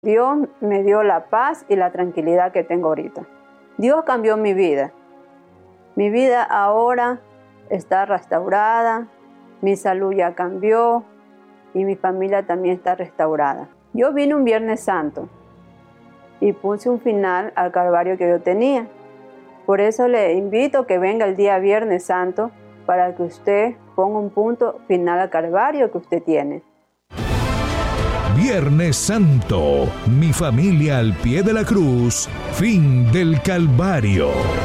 Dios me dio la paz y la tranquilidad que tengo ahorita. Dios cambió mi vida. Mi vida ahora está restaurada, mi salud ya cambió y mi familia también está restaurada. Yo vine un Viernes Santo y puse un final al calvario que yo tenía. Por eso le invito a que venga el día Viernes Santo para que usted ponga un punto final al calvario que usted tiene. Viernes Santo, mi familia al pie de la cruz, fin del Calvario.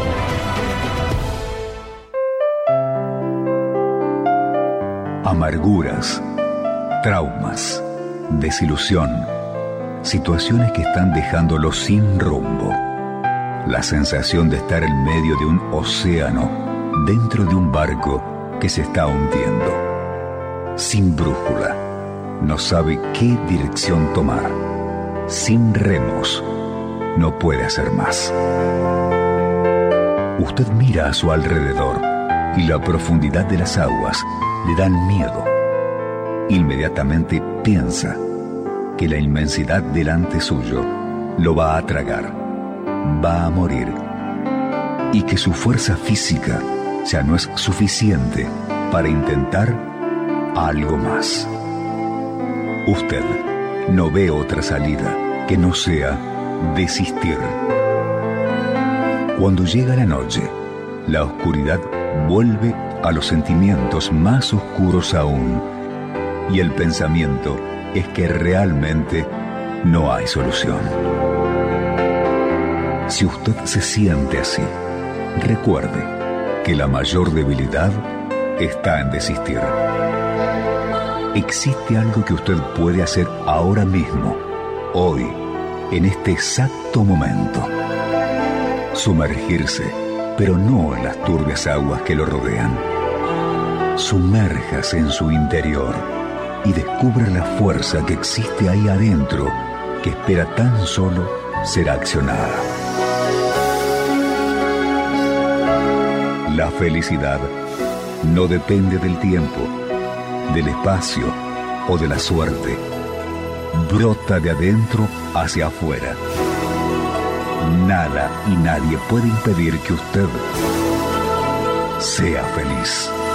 Amarguras, traumas, desilusión, situaciones que están dejándolo sin rumbo. La sensación de estar en medio de un océano, dentro de un barco que se está hundiendo. Sin brújula, no sabe qué dirección tomar. Sin remos, no puede hacer más. Usted mira a su alrededor y la profundidad de las aguas le dan miedo. Inmediatamente piensa que la inmensidad delante suyo lo va a tragar, va a morir, y que su fuerza física ya no es suficiente para intentar algo más. Usted no ve otra salida que no sea desistir. Cuando llega la noche, la oscuridad vuelve a los sentimientos más oscuros aún, y el pensamiento es que realmente no hay solución. Si usted se siente así, recuerde que la mayor debilidad está en desistir. Existe algo que usted puede hacer ahora mismo, hoy, en este exacto momento. Sumergirse, pero no en las turbias aguas que lo rodean. Sumérjase en su interior y descubra la fuerza que existe ahí adentro, que espera tan solo ser accionada. La felicidad no depende del tiempo, del espacio o de la suerte. Brota de adentro hacia afuera. Nada y nadie puede impedir que usted sea feliz.